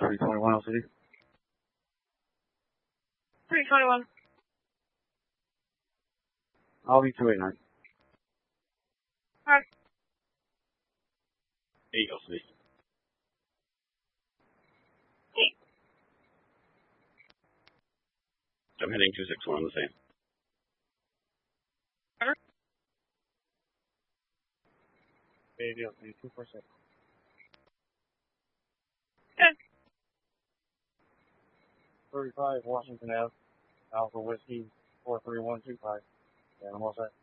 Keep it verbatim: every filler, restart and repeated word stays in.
three twenty-one L C D. three twenty-one. I'll be two eighty-nine. Alright. eight L C D. eight. I'm heading two six one on the same. Alright. eight L C D, two four six. Good. thirty-five Washington Avenue, Alpha Whiskey four three one two five. Yeah, I'm all set.